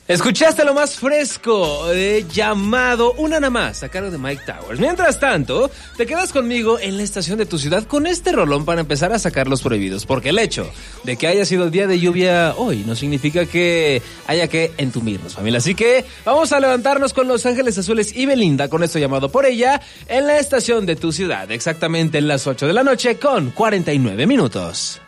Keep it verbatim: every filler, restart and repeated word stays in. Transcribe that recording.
Escuchaste lo más fresco de Llamado, una nada más, a cargo de Mike Towers. Mientras tanto, te quedas conmigo en la estación de tu ciudad con este rolón para empezar a sacar los prohibidos, porque el hecho de que haya sido el día de lluvia hoy no significa que haya que entumirnos, familia. Así que vamos a levantarnos con Los Ángeles Azules y Belinda con esto llamado por ella en la estación de tu ciudad, exactamente en las ocho de la noche con cuarenta y nueve minutos.